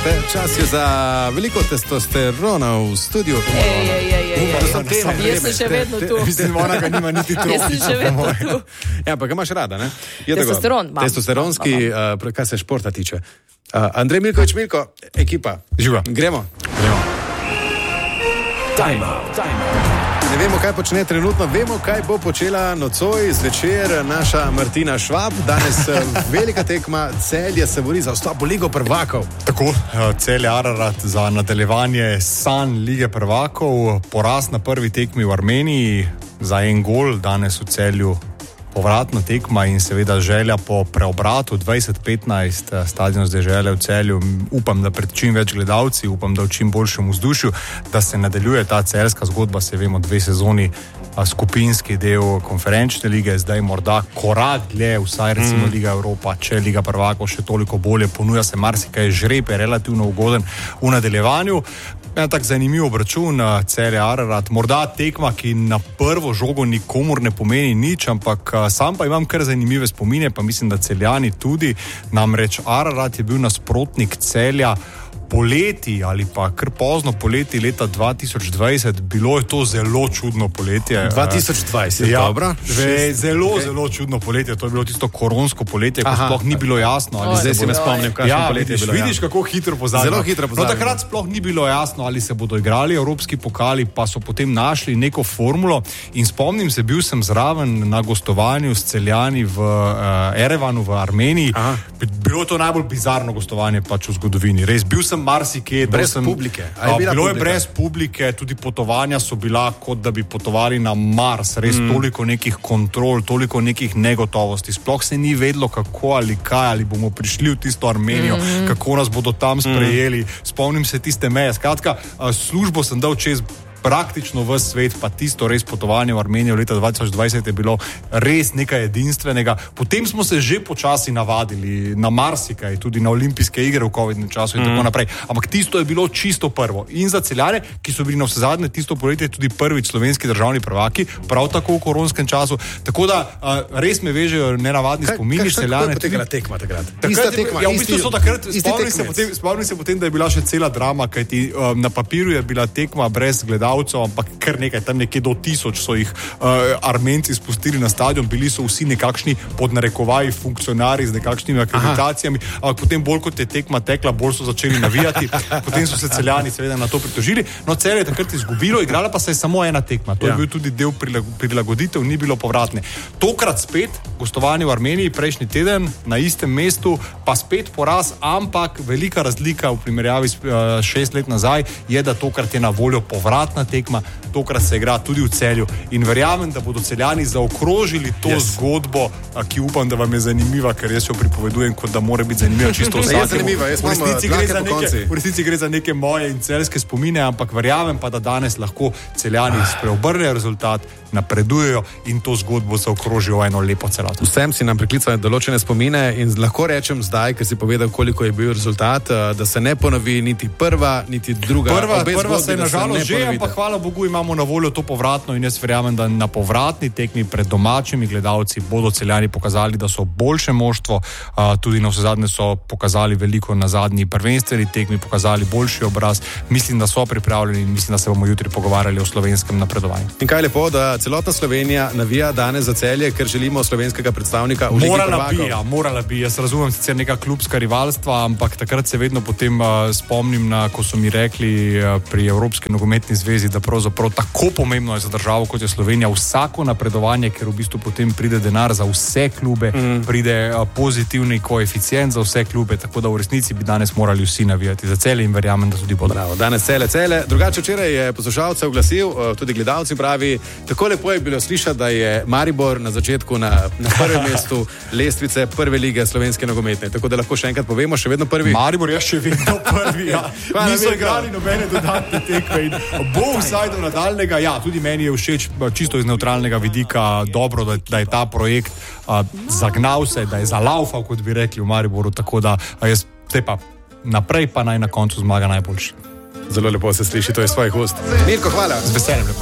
poslušate, čas je za veliko testosterona v studiu. Jaz sem še vedno tu. Mislim, ona ga nima niti trojica. Jaz sem še vedno tu. Ja, pa ga imaš rada, ne? Testosteron imam. Testosteronski, kaj se športa tiče. Andrej Milković, Milko, ekipa. Živa. Gremo. Time out. Ne vemo, kaj počne trenutno, vemo, kaj bo počela nocoj zvečer naša Martina Švab. Danes velika tekma, Celje se bori za vstop v Ligo prvakov. Tako, Celje Ararat za nadaljevanje sanj Lige prvakov, poraz na prvi tekmi v Armeniji za 1 gol, danes v Celju povratna tekma in seveda želja po preobratu 2015 stadion zdaj želja v Celju. Upam, da pred čim več gledalci, upam, da v čim boljšem vzdušju, da se nadaljuje ta celjska zgodba, se vemo 2 sezoni skupinski del konferenčne lige, zdaj morda korak dlje, vsaj recimo Liga Evropa, če Liga prvakov še toliko bolje, ponuja se marsikaj, žreb je relativno ugoden v nadaljevanju. Tak zanimiv obračun Celje Ararat, morda tekma, ki na prvo žogo nikomur ne pomeni nič, ampak sam pa imam kar zanimive spomine, pa mislim, da Celjani tudi, namreč Ararat je bil nasprotnik Celja poleti ali pa kar pozno poleti leta 2020, bilo je to zelo čudno poletje. 2020, ja, dobro. Zelo čudno poletje, to je bilo tisto koronsko poletje, ko sploh ni bilo jasno. Ali zdaj si me spomnim, kakšno poletje je bilo. Vidiš, kako hitro pozabimo. Zelo hitro pozabimo. No, takrat sploh ni bilo jasno, ali se bodo igrali evropski pokali, pa so potem našli neko formulo in spomnim se, bil sem zraven na gostovanju s Celjani v Erevanu v Armeniji. Bilo je to najbolj bizarno gostovanje pač v zgodovini. Res, bil sem marsikje. Brez publike. Bilo je brez publike, tudi potovanja so bila, kot da bi potovali na Mars. Res toliko nekih kontrol, toliko nekih negotovosti. Sploh se ni vedlo, kako ali kaj, ali bomo prišli v tisto Armenijo, kako nas bodo tam sprejeli. Spomnim se tiste meje. Skratka, službo sem dal čez praktično v svet, pa tisto res potovanje v Armenijo leta 2020 je bilo res nekaj edinstvenega. Potem smo se že počasi navadili na marsikaj, tudi na olimpijske igre v covidnem času in tako naprej. Ampak tisto je bilo čisto prvo. In za Celjane, ki so bili navsezadnje tisto poletje tudi prvič slovenski državni prvaki, prav tako v koronskem času. Tako da res me vežejo nenavadni spomini Celjane. Kako je potekala tekma takrat? Ista tekma. Ja, v bistvu so takrat, spomnim se potem, da je bila še cela drama, kajti na papirju je bila tekma brez gledalcev, ampak kar nekaj, tam nekje do 1000 so jih Armenci spustili na stadion, bili so vsi nekakšni pod narekovaji funkcionarji z nekakšnimi akreditacijami, ampak potem bolj kot je tekma tekla, bolj so začeli navijati, potem so se Celjani seveda na to pritožili. No, Celje je takrat izgubilo, igrala pa se je samo ena tekma, to je bil tudi del prilagoditev, ni bilo povratne. Tokrat spet gostovanje v Armeniji, prejšnji teden na istem mestu, pa spet poraz, ampak velika razlika v primerjavi s 6 let nazaj je, da tokrat je na voljo povratna tekma, tokrat se igra tudi v Celju in verjamem, da bodo Celjani zaokrožili to zgodbo, ki upam, da vam je zanimiva, ker jaz jo pripovedujem, kot da mora biti zanimiva čisto vsakemu. V resnici gre za neke moje in celjske spomine, ampak verjamem pa, da danes lahko Celjani spreobrnejo rezultat, napredujejo in to zgodbo zaokrožijo v eno lepo celoto. Vsem si nam priklicali določene spomine in lahko rečem zdaj, ker si povedal, koliko je bil rezultat, da se ne ponovi niti prva, niti druga. Prva se je nažalost že, ampak hvala Bogu imamo na voljo to povratno in jaz verjamem, da na povratni tekmi pred domačimi gledalci bodo Celjani pokazali, da so boljše moštvo, tudi navsezadnje so pokazali veliko na zadnji prvenstveni tekmi, pokazali boljši obraz. Mislim, da so pripravljeni in mislim, da se bomo jutri pogovarjali o slovenskem napredovanju. In kaj lepo, da celotna Slovenija navija danes za Celje, ker želimo slovenskega predstavnika v Ligi prvakov. Morala bi. Jaz razumem sicer neka klubska rivalstva, ampak takrat se vedno potem spomnim na, ko so mi rekli pri Evropski nogometni zvezi, da pravzaprav tako pomembno je za državo, kot je Slovenija, vsako napredovanje, ker v bistvu potem pride denar za vse klube, pride pozitivni koeficient za vse klube, tako da v resnici bi danes morali vsi navijati za Celje in verjamem, da tudi bodo. Bravo, danes Celje. Drugače včeraj je poslušalce oglasil, tudi gledalci pravi, tako lepo je bilo slišati, da je Maribor na začetku na prvem mestu lestvice prve lige slovenske nogometne. Tako da lahko še enkrat povemo, še vedno prvi. Maribor je še vedno prvi, ja. Niso igrali nobene dodatne tekme in bo vsaj do nadaljnega. Ja, tudi meni je všeč čisto iz neutralnega vidika dobro, da je ta projekt zagnal se, da je zalaufal, kot bi rekli v Mariboru, tako da jaz te pa naprej pa naj na koncu zmaga najboljši. Zelo lepo se sliši, to je svojih ust. Milko, hvala. Z veseljem.